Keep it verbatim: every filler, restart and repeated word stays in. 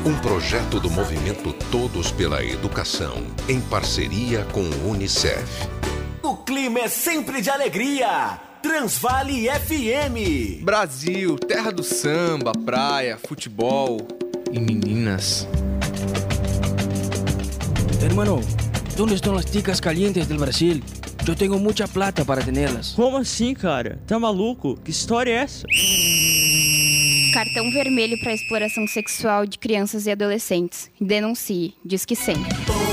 Um projeto do movimento Todos pela Educação, em parceria com o Unicef. O clima é sempre de alegria. Transvale F M. Brasil, terra do samba, praia, futebol e meninas. Hermano, ¿dónde están las chicas calientes del Brasil? Eu tenho muita plata para tê-las. Como assim, cara? Tá maluco? Que história é essa? Cartão vermelho para exploração sexual de crianças e adolescentes. Denuncie. Diz que sempre.